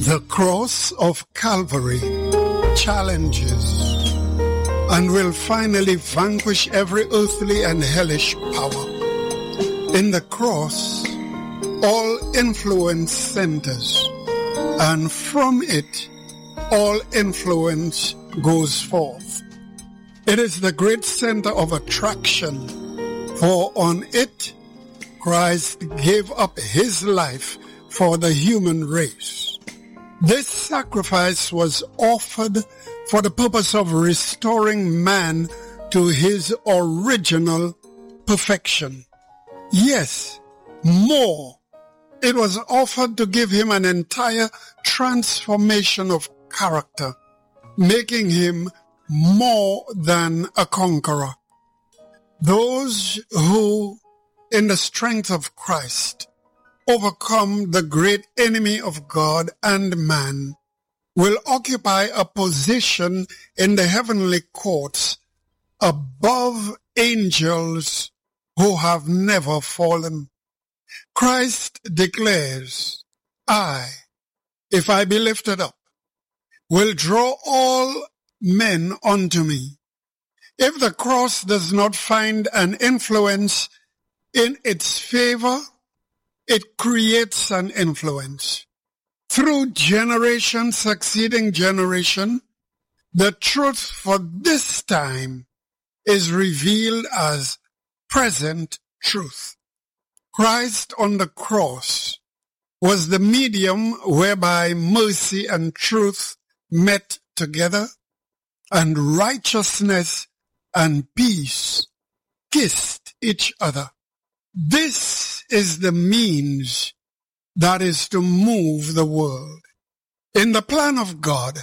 The cross of Calvary challenges and will finally vanquish every earthly and hellish power. In the cross, all influence centers, and from it, all influence goes forth. It is the great center of attraction, for on it, Christ gave up his life for the human race. This sacrifice was offered for the purpose of restoring man to his original perfection. Yes, more. It was offered to give him an entire transformation of character, making him more than a conqueror. Those who, in the strength of Christ, overcome the great enemy of God and man will occupy a position in the heavenly courts above angels who have never fallen. Christ declares, I, if I be lifted up, will draw all men unto me. If the cross does not find an influence in its favor, it creates an influence. Through generation succeeding generation, the truth for this time is revealed as present truth. Christ on the cross was the medium whereby mercy and truth met together, and righteousness and peace kissed each other. This is the means that is to move the world. In the plan of God,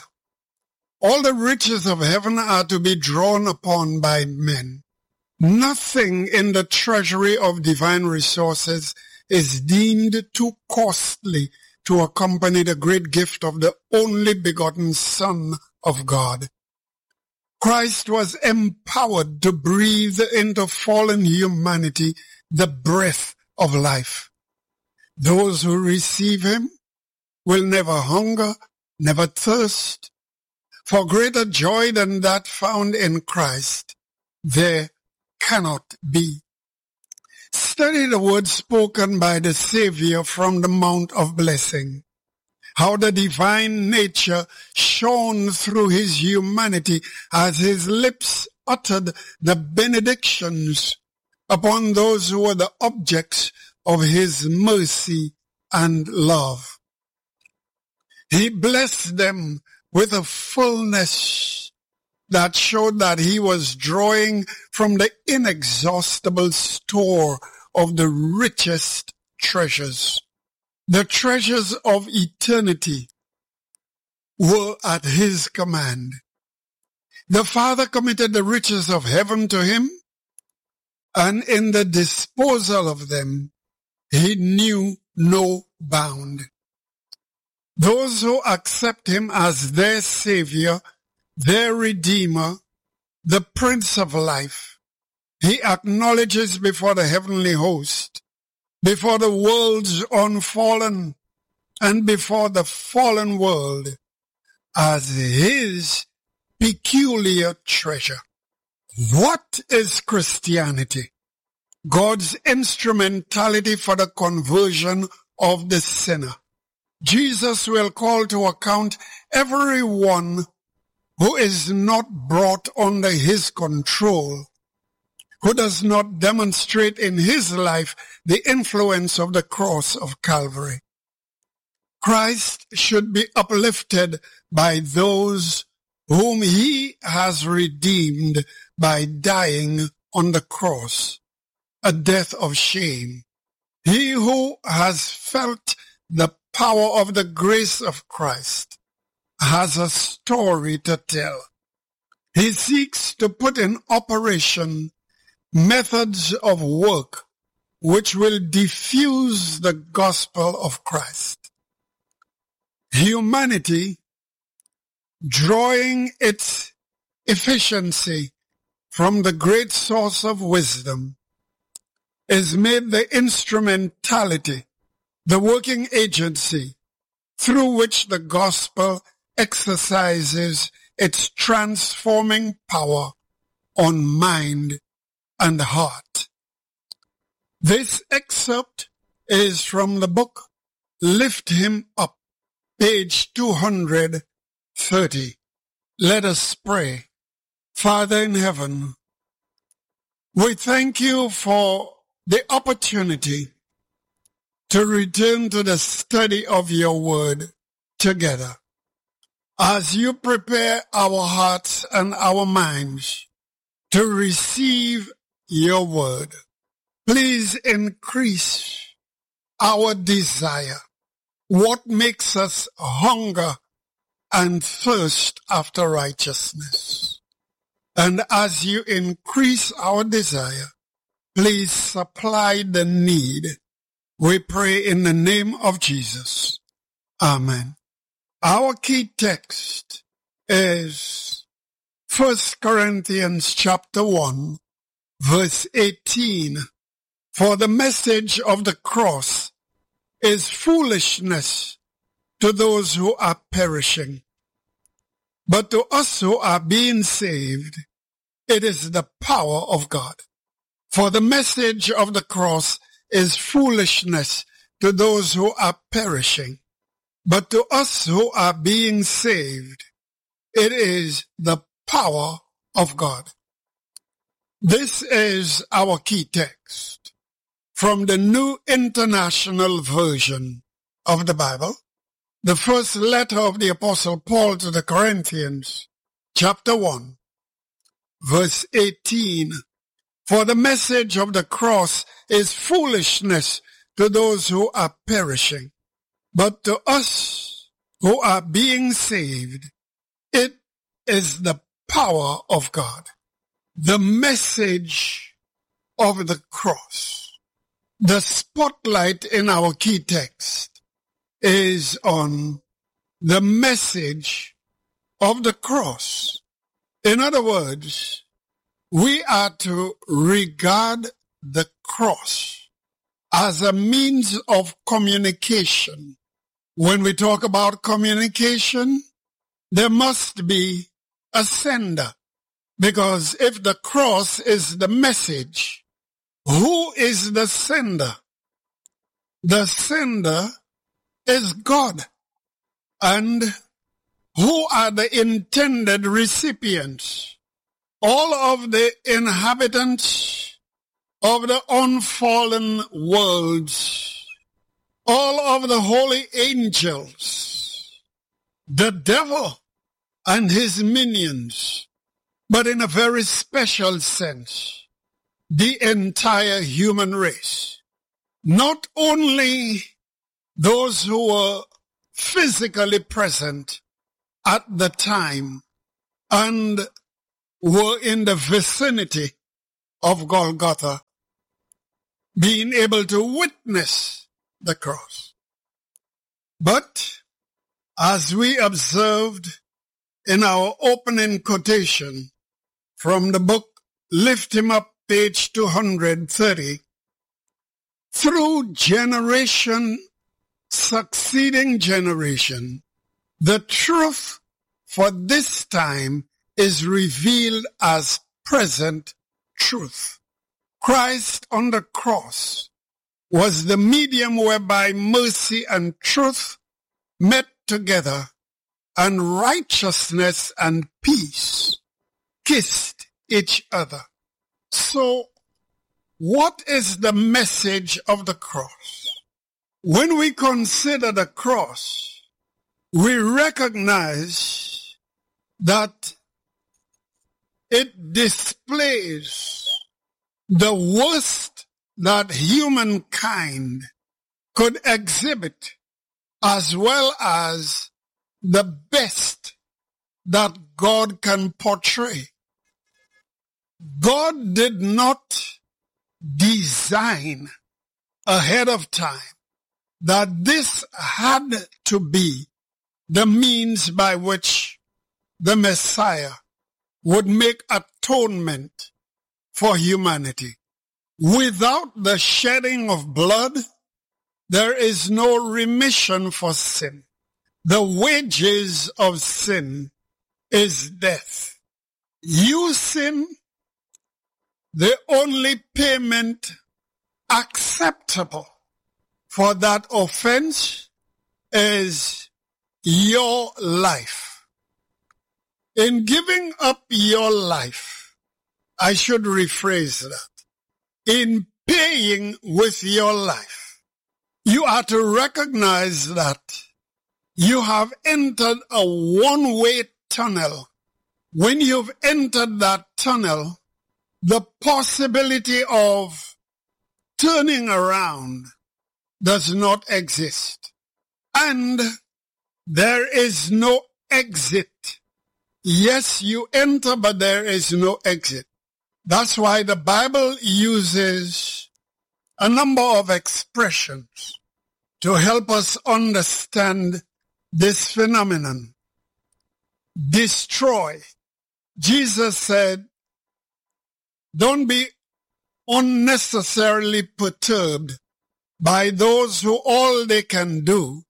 all the riches of heaven are to be drawn upon by men. Nothing in the treasury of divine resources is deemed too costly to accompany the great gift of the only begotten Son of God. Christ was empowered to breathe into fallen humanity the breath of life. Those who receive him will never hunger, never thirst. For greater joy than that found in Christ, there cannot be. Study the words spoken by the Savior from the Mount of Blessing, how the divine nature shone through his humanity as his lips uttered the benedictions upon those who were the objects of his mercy and love. He blessed them with a fullness that showed that he was drawing from the inexhaustible store of the richest treasures. The treasures of eternity were at his command. The Father committed the riches of heaven to him, and in the disposal of them, he knew no bound. Those who accept him as their Savior, their Redeemer, the Prince of Life, he acknowledges before the heavenly host, before the world's unfallen, and before the fallen world as his peculiar treasure. What is Christianity? God's instrumentality for the conversion of the sinner. Jesus will call to account everyone who is not brought under his control, who does not demonstrate in his life the influence of the cross of Calvary. Christ should be uplifted by those whom he has redeemed by dying on the cross, a death of shame. He who has felt the power of the grace of Christ has a story to tell. He seeks to put in operation methods of work which will diffuse the gospel of Christ. Humanity, drawing its efficiency from the great source of wisdom, is made the instrumentality, the working agency through which the gospel exercises its transforming power on mind and heart. This excerpt is from the book Lift Him Up, page 230. Let us pray. Father in heaven, we thank you for the opportunity to return to the study of your word together. As you prepare our hearts and our minds to receive your word, please increase our desire. What makes us hunger and thirst after righteousness? And as you increase our desire, please supply the need. We pray in the name of Jesus. Amen. Our key text is 1 Corinthians chapter 1, verse 18. For the message of the cross is foolishness to those who are perishing. But to us who are being saved, it is the power of God. For the message of the cross is foolishness to those who are perishing. But to us who are being saved, it is the power of God. This is our key text from the New International Version of the Bible, the first letter of the Apostle Paul to the Corinthians, chapter 1, verse 18. For the message of the cross is foolishness to those who are perishing. But to us who are being saved, it is the power of God. The message of the cross. The spotlight in our key text is on the message of the cross. In other words, we are to regard the cross as a means of communication. When we talk about communication, there must be a sender. Because if the cross is the message, who is the sender? The sender is God. And who are the intended recipients? All of the inhabitants of the unfallen worlds, all of the holy angels, the devil and his minions, but in a very special sense, the entire human race. Not only those who were physically present at the time and were in the vicinity of Golgotha, being able to witness the cross. But as we observed in our opening quotation from the book Lift Him Up, page 230, through generation succeeding generation, the truth for this time is revealed as present truth. Christ on the cross was the medium whereby mercy and truth met together, and righteousness and peace kissed each other. So, what is the message of the cross? When we consider the cross, we recognize that it displays the worst that humankind could exhibit, as well as the best that God can portray. God did not design ahead of time that this had to be the means by which the Messiah would make atonement for humanity. Without the shedding of blood, there is no remission for sin. The wages of sin is death. You sin, the only payment acceptable for that offense is your life. In giving up your life, I should rephrase that. In paying with your life, you are to recognize that you have entered a one-way tunnel. When you've entered that tunnel, the possibility of turning around does not exist. And there is no exit. Yes, you enter, but there is no exit. That's why the Bible uses a number of expressions to help us understand this phenomenon. Destroy. Jesus said, don't be unnecessarily perturbed by those who all they can do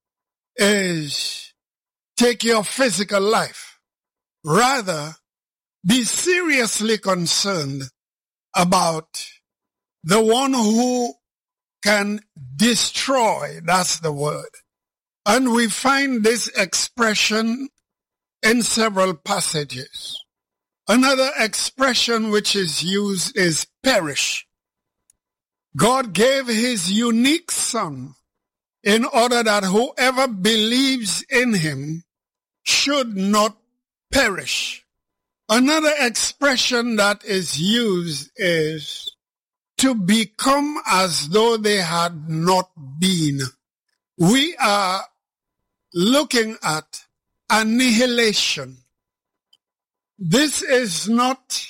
is take your physical life. Rather, be seriously concerned about the one who can destroy. That's the word. And we find this expression in several passages. Another expression which is used is perish. God gave his unique Son in order that whoever believes in him should not perish. Another expression that is used is to become as though they had not been. We are looking at annihilation. This is not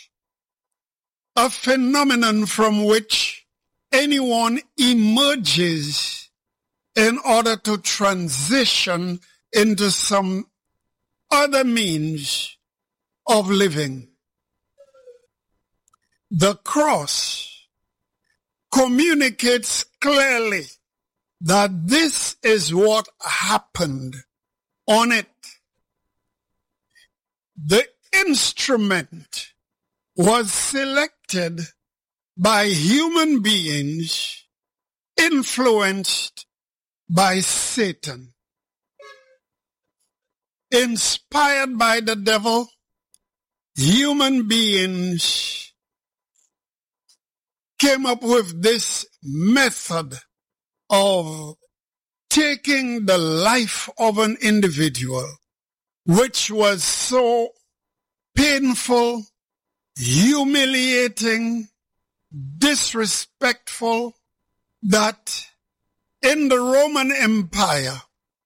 a phenomenon from which anyone emerges in order to transition into some other means of living. The cross communicates clearly that this is what happened on it. The instrument was selected by human beings influenced by Satan. Inspired by the devil, human beings came up with this method of taking the life of an individual, which was so painful, humiliating, disrespectful, that in the Roman Empire,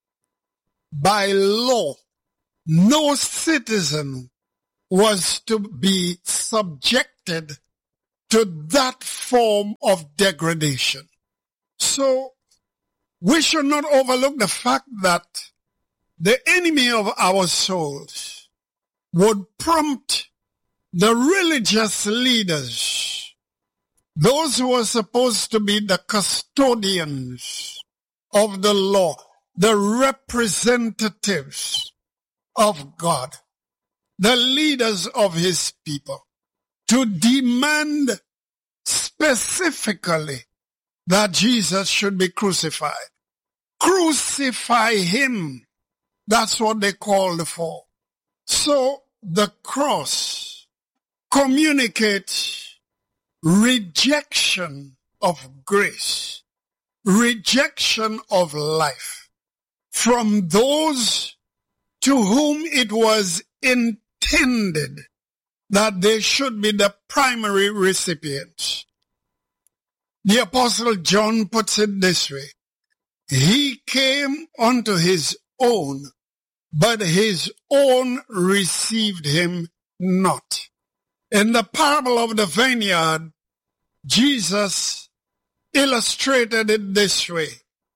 by law, no citizen was to be subjected to that form of degradation. So we should not overlook the fact that the enemy of our souls would prompt the religious leaders, those who are supposed to be the custodians of the law, the representatives of God, the leaders of his people, to demand specifically that Jesus should be crucified. Crucify him. That's what they called for. So the cross communicates rejection of grace, rejection of life from those to whom it was intended that they should be the primary recipients. The Apostle John puts it this way: he came unto his own, but his own received him not. In the parable of the vineyard, Jesus illustrated it this way.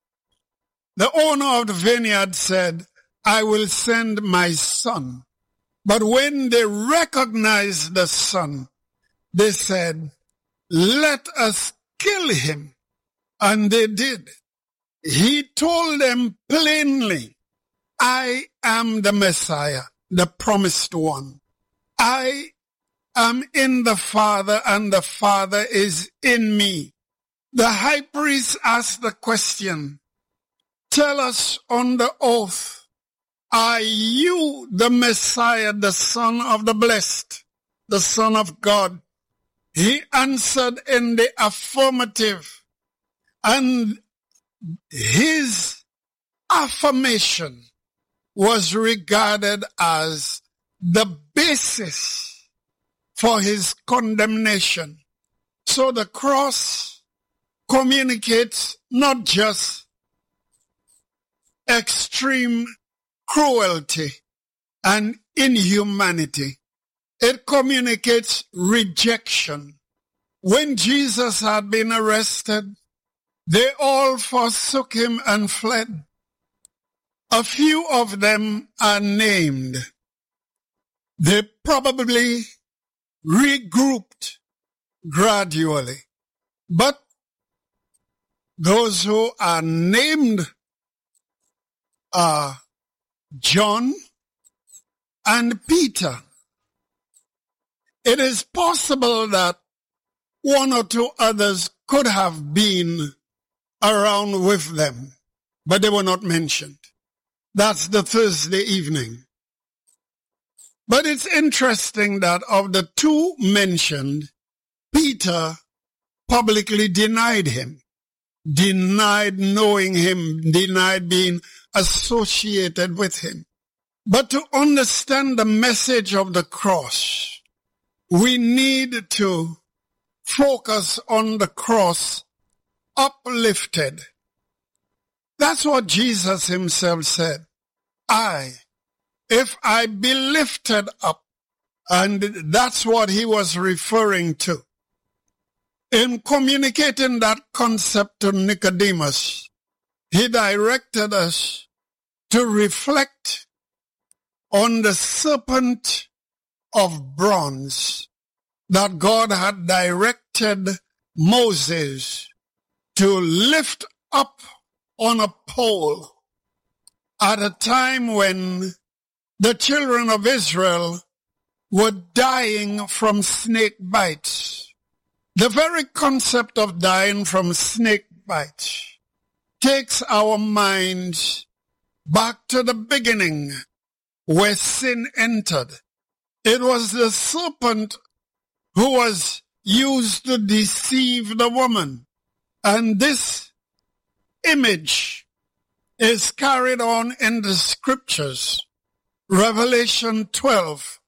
The owner of the vineyard said, I will send my son. But when they recognized the son, they said, let us kill him. And they did. He told them plainly I am the Messiah, the promised one. I am in the Father, and the Father is in me. The high priest asked the question, tell us on the oath, are you the Messiah, the Son of the Blessed, the Son of God? He answered in the affirmative, and his affirmation was regarded as the basis for his condemnation. So the cross communicates not just extreme cruelty and inhumanity. It communicates rejection. When Jesus had been arrested, they all forsook him and fled. A few of them are named. They probably regrouped gradually. But those who are named are John and Peter. It is possible that one or two others could have been around with them, but they were not mentioned. That's the Thursday evening. But it's interesting that of the two mentioned, Peter publicly denied him, denied knowing him, denied being associated with him. But to understand the message of the cross, we need to focus on the cross uplifted. That's what Jesus himself said. If I be lifted up, and that's what he was referring to. In communicating that concept to Nicodemus, he directed us to reflect on the serpent of bronze that God had directed Moses to lift up on a pole at a time when the children of Israel were dying from snake bites. The very concept of dying from snake bites takes our minds back to the beginning where sin entered. It was the serpent who was used to deceive the woman. And this image is carried on in the scriptures. Revelation 12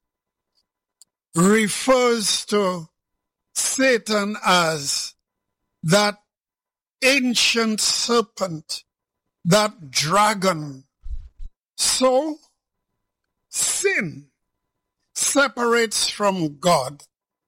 refers to Satan as that ancient serpent, that dragon. So, sin separates from God.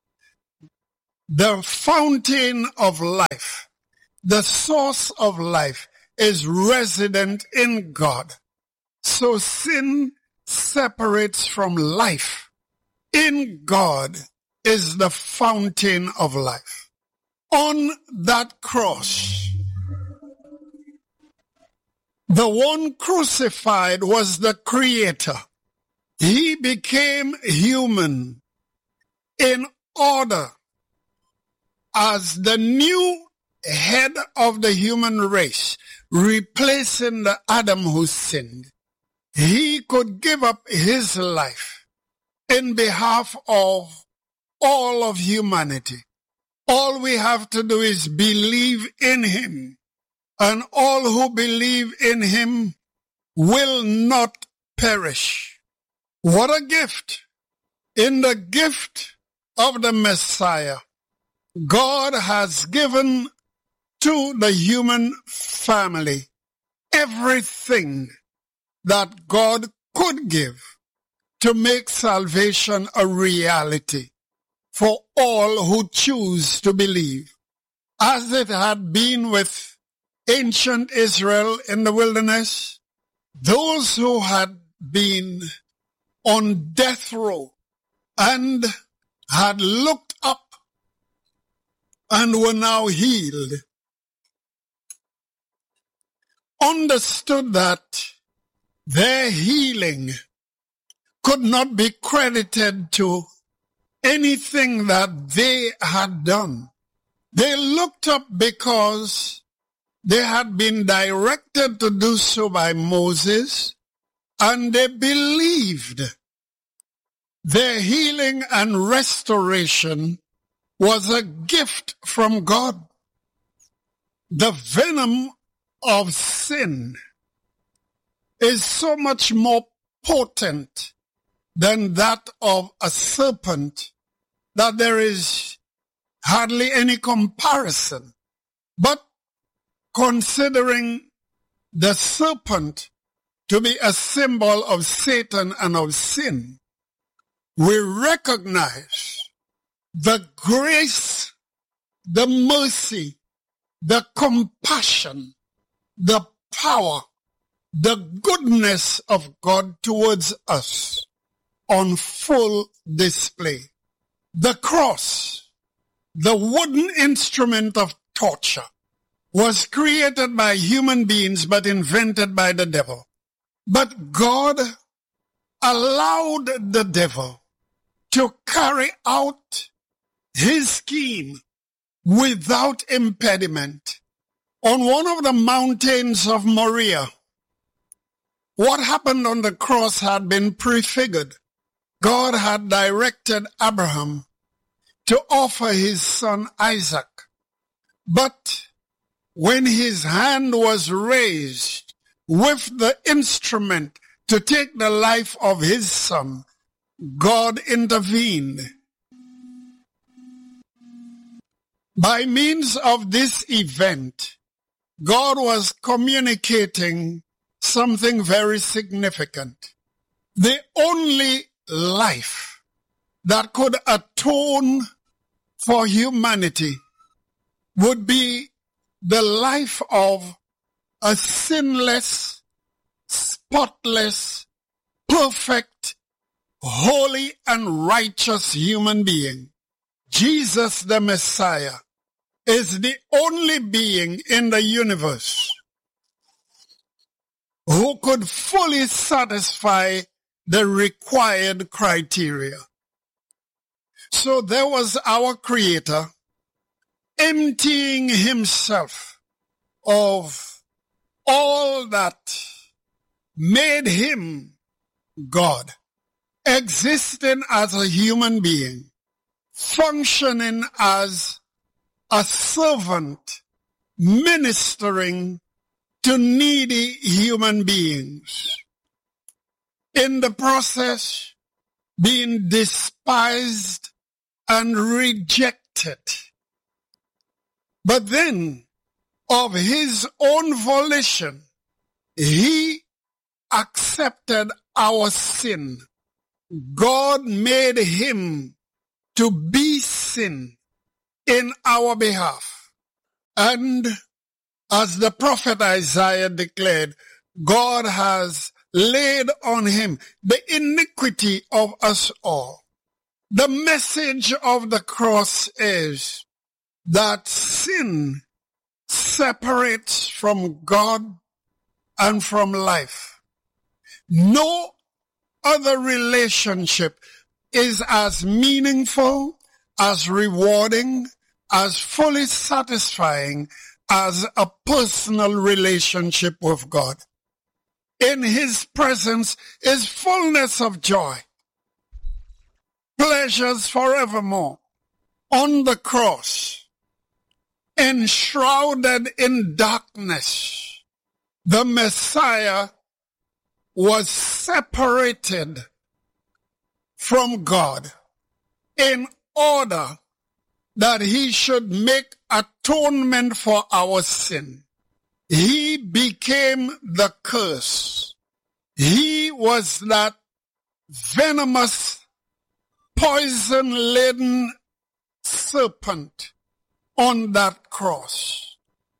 The fountain of life, the source of life, is resident in God. So sin separates from life. In God is the fountain of life. On that cross, the one crucified was the Creator. He became human in order, as the new head of the human race, replacing the Adam who sinned, he could give up his life in behalf of all of humanity. All we have to do is believe in him, and all who believe in him will not perish. What a gift! In the gift of the Messiah, God has given to the human family everything that God could give to make salvation a reality for all who choose to believe. As it had been with ancient Israel in the wilderness, those who had been on death row and had looked up and were now healed, understood that Their healing could not be credited to anything that they had done. They looked up because they had been directed to do so by Moses, and they believed their healing and restoration was a gift from God. The venom of sin is so much more potent than that of a serpent that there is hardly any comparison. But considering the serpent to be a symbol of Satan and of sin, we recognize the grace, the mercy, the compassion, the power, the goodness of God towards us on full display. The cross, the wooden instrument of torture, was created by human beings but invented by the devil. But God allowed the devil to carry out his scheme without impediment. On one of the mountains of Moriah, what happened on the cross had been prefigured. God had directed Abraham to offer his son Isaac. But when his hand was raised with the instrument to take the life of his son, God intervened. By means of this event, God was communicating something very significant. The only life that could atone for humanity would be the life of a sinless, spotless, perfect, holy, and righteous human being. Jesus the Messiah is the only being in the universe who could fully satisfy the required criteria. So there was our Creator emptying himself of all that made him God, existing as a human being, functioning as a servant, ministering to needy human beings. In the process, being despised and rejected. But then, of his own volition, he accepted our sin. God made him to be sin in our behalf. And as the prophet Isaiah declared, God has laid on him the iniquity of us all. The message of the cross is that sin separates from God and from life. No other relationship is as meaningful, as rewarding, as fully satisfying as a personal relationship with God. In his presence is fullness of joy, pleasures forevermore. On the cross, enshrouded in darkness, the Messiah was separated from God in order that he should make atonement for our sin. He became the curse. He was that venomous, poison-laden serpent on that cross.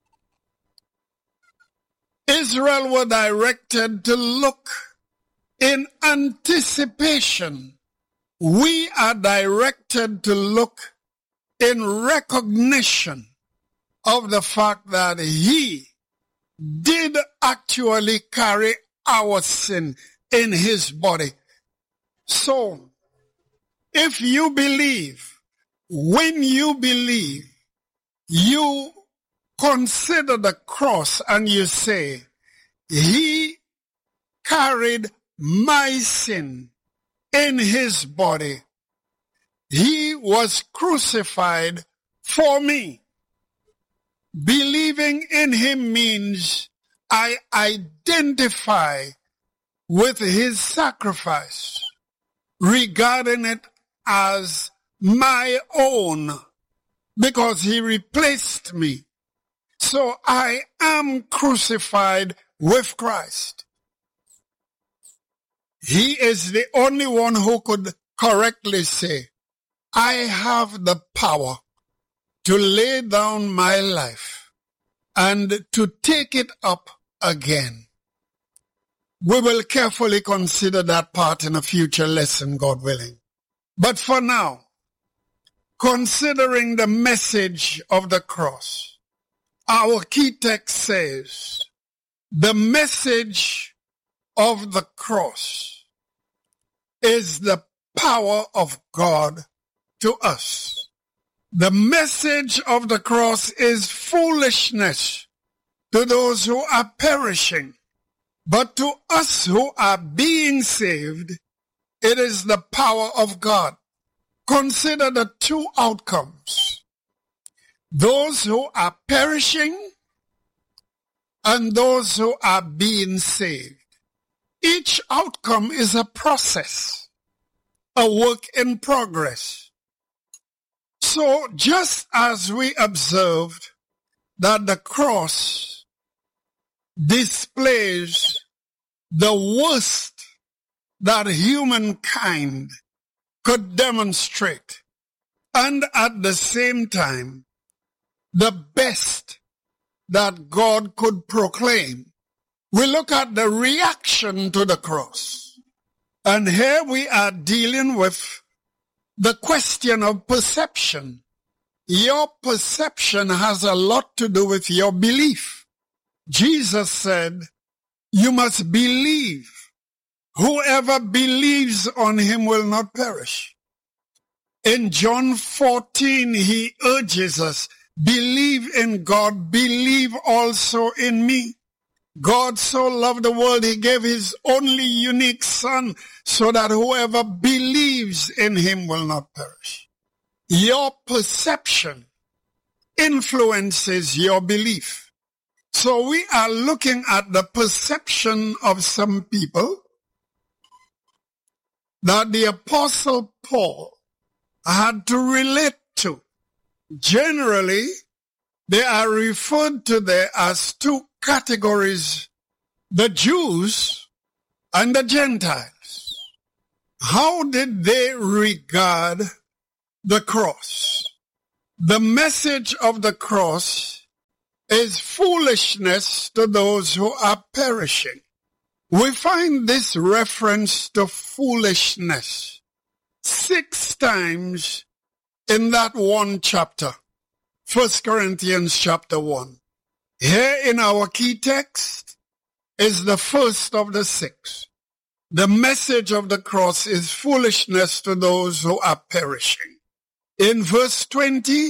Israel were directed to look in anticipation. We are directed to look in recognition of the fact that he did actually carry our sin in his body. So, if you believe, when you believe, you consider the cross and you say, he carried my sin in his body. He was crucified for me. Believing in him means I identify with his sacrifice, regarding it as my own, because he replaced me. So I am crucified with Christ. He is the only one who could correctly say, I have the power to lay down my life and to take it up again. We will carefully consider that part in a future lesson, God willing. But for now, considering the message of the cross, our key text says, the message of the cross is the power of God to us. The message of the cross is foolishness to those who are perishing. But to us who are being saved, it is the power of God. Consider the two outcomes. Those who are perishing and those who are being saved. Each outcome is a process, a work in progress. So just as we observed that the cross displays the worst that humankind could demonstrate, and at the same time, the best that God could proclaim, we look at the reaction to the cross. And here we are dealing with the question of perception. Your perception has a lot to do with your belief. Jesus said, you must believe. Whoever believes on him will not perish. In John 14, he urges us, believe in God, believe also in me. God so loved the world, he gave his only unique son so that whoever believes in him will not perish. Your perception influences your belief. So we are looking at the perception of some people that the Apostle Paul had to relate to. Generally, they are referred to there as two categories, the Jews and the Gentiles. How did they regard the cross? The message of the cross is foolishness to those who are perishing. We find this reference to foolishness 6 times in that one chapter, 1 Corinthians chapter 1. Here in our key text is the first of the 6. The message of the cross is foolishness to those who are perishing. In verse 20,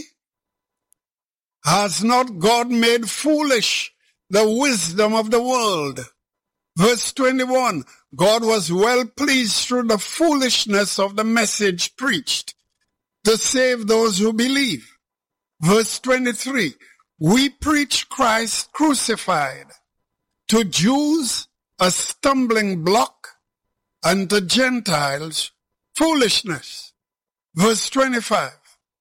has not God made foolish the wisdom of the world? Verse 21, God was well pleased through the foolishness of the message preached to save those who believe. Verse 23, we preach Christ crucified, to Jews a stumbling block, and to Gentiles foolishness. Verse 25,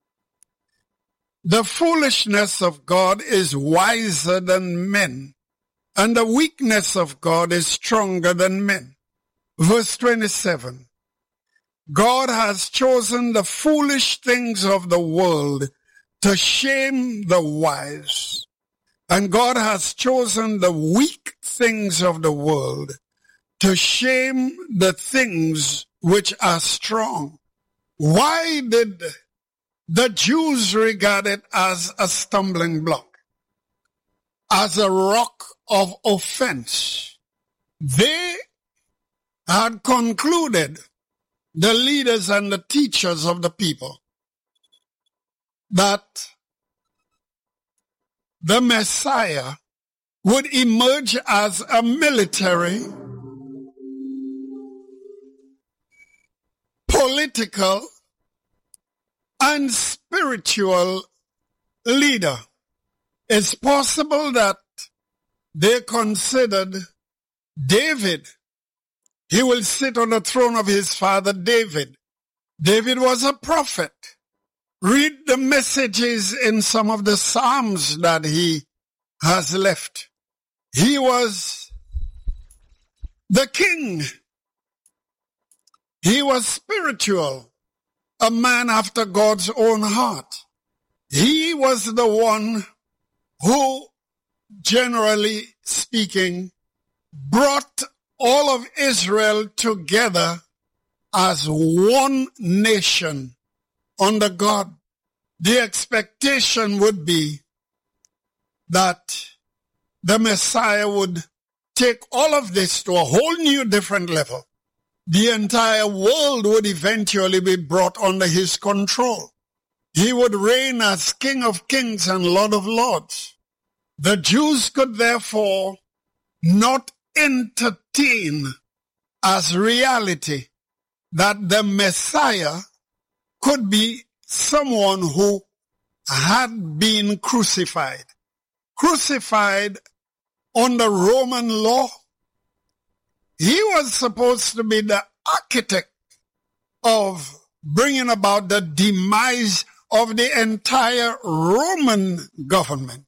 the foolishness of God is wiser than men, and the weakness of God is stronger than men. Verse 27, God has chosen the foolish things of the world to shame the wise, and God has chosen the weak things of the world to shame the things which are strong. Why did the Jews regard it as a stumbling block, as a rock of offense? They had concluded, the leaders and the teachers of the people, that the Messiah would emerge as a military, political, and spiritual leader. It's possible that they considered David. He will sit on the throne of his father David. David was a prophet. Read the messages in some of the Psalms that he has left. He was the king. He was spiritual, a man after God's own heart. He was the one who, generally speaking, brought all of Israel together as one nation under God. The expectation would be that the Messiah would take all of this to a whole new different level. The entire world would eventually be brought under his control. He would reign as King of Kings and Lord of Lords. The Jews could therefore not entertain as reality that the Messiah could be someone who had been crucified. Crucified under Roman law. He was supposed to be the architect of bringing about the demise of the entire Roman government.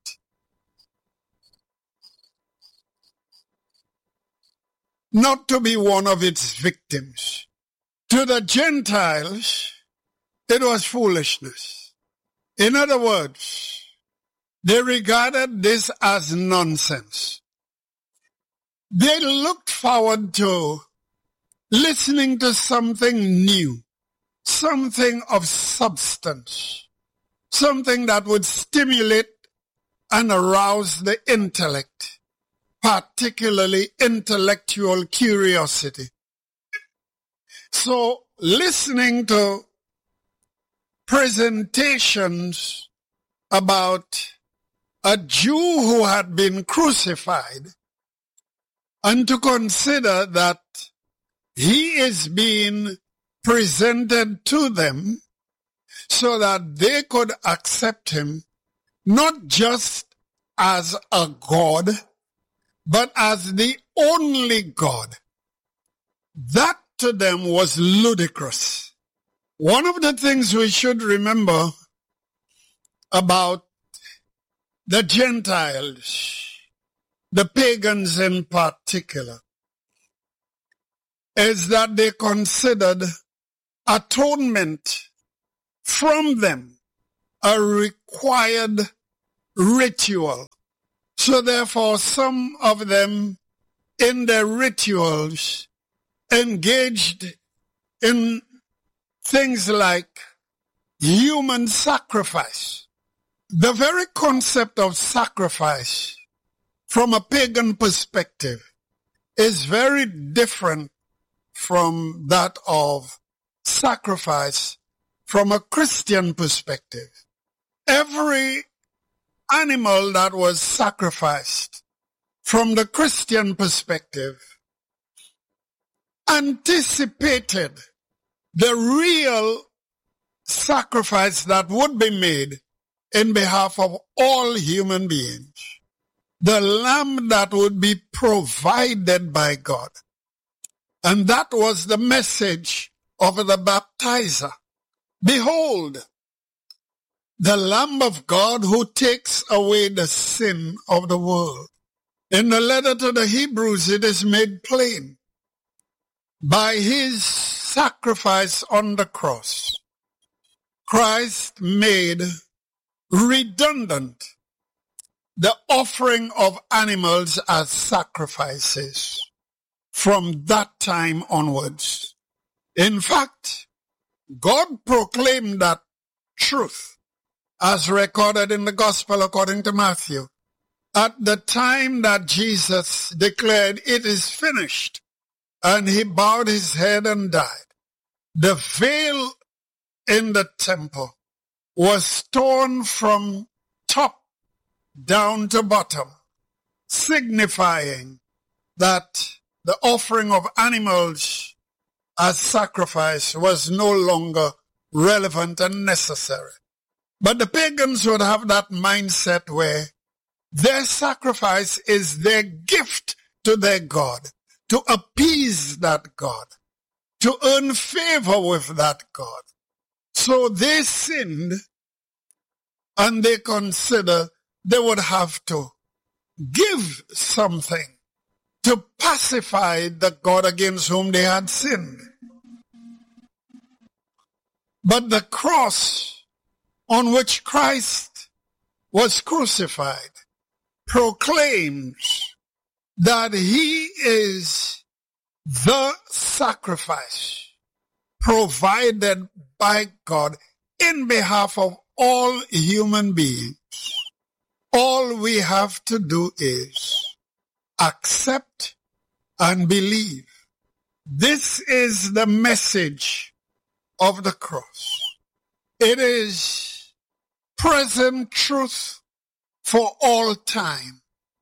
Not to be one of its victims. To the Gentiles, it was foolishness. In other words, they regarded this as nonsense. They looked forward to listening to something new, something of substance, something that would stimulate and arouse the intellect, particularly intellectual curiosity. So listening to presentations about a Jew who had been crucified, and to consider that he is being presented to them so that they could accept him not just as a God, but as the only God. That to them was ludicrous. One of the things we should remember about the Gentiles, the pagans in particular, is that they considered atonement from them a required ritual. So therefore, some of them in their rituals engaged in things like human sacrifice. The very concept of sacrifice from a pagan perspective is very different from that of sacrifice from a Christian perspective. Every animal that was sacrificed from the Christian perspective anticipated the real sacrifice that would be made in behalf of all human beings. The lamb that would be provided by God. And that was the message of the baptizer. Behold, the Lamb of God who takes away the sin of the world. In the letter to the Hebrews, it is made plain. By his sacrifice on the cross, Christ made redundant the offering of animals as sacrifices from that time onwards. In fact, God proclaimed that truth as recorded in the Gospel according to Matthew. At the time that Jesus declared, "It is finished," and he bowed his head and died, the veil in the temple was torn from top down to bottom, signifying that the offering of animals as sacrifice was no longer relevant and necessary. But the pagans would have that mindset where their sacrifice is their gift to their God, to appease that God, to earn favor with that God. So they sinned, and they consider they would have to give something to pacify the God against whom they had sinned. But the cross on which Christ was crucified proclaims that he is the sacrifice provided by God in behalf of all human beings. All we have to do is accept and believe. This is the message of the cross. It is present truth for all time.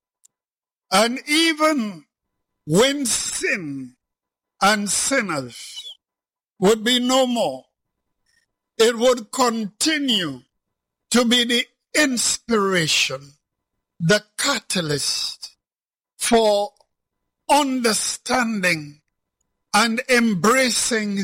And even when sin and sinners would be no more, it would continue to be the inspiration, the catalyst for understanding and embracing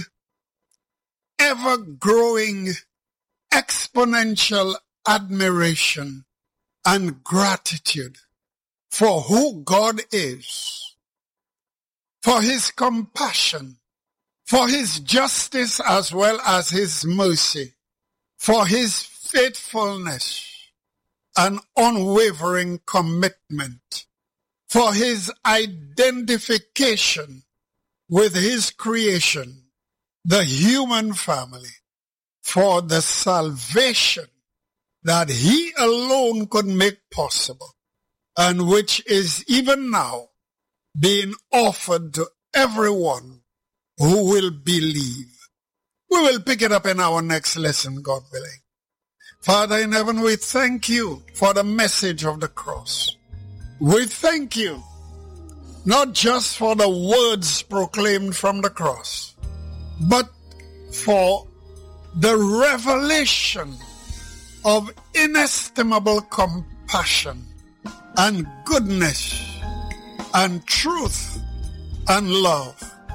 ever-growing exponential admiration and gratitude for who God is, for his compassion, for his justice as well as his mercy, for his faithfulness and unwavering commitment, for his identification with his creation, the human family, for the salvation that he alone could make possible, and which is even now being offered to everyone who will believe. We will pick it up in our next lesson, God willing. Father in heaven, we thank you for the message of the cross. We thank you not just for the words proclaimed from the cross, but for the revelation of inestimable compassion and goodness and truth and love.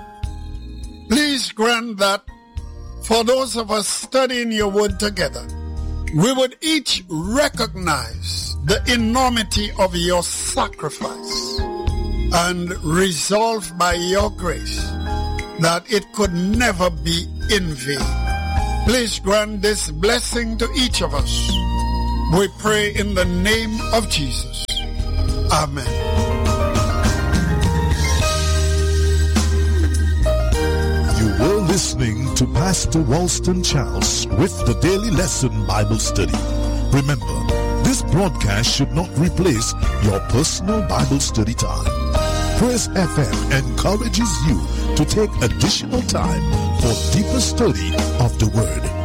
Please grant that for those of us studying your word together, we would each recognize the enormity of your sacrifice and resolve by your grace that it could never be in vain. Please grant this blessing to each of us. We pray in the name of Jesus. Amen. You were listening to Pastor Walston Charles with the Daily Lesson Bible Study. Remember, this broadcast should not replace your personal Bible study time. Praise FM encourages you to take additional time for deeper study of the Word.